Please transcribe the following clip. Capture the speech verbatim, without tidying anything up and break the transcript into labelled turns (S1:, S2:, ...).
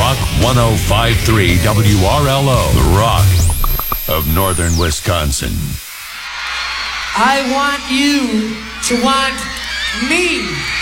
S1: Rock one oh five point three W R L O, the Rock of Northern Wisconsin.
S2: I want you to want me.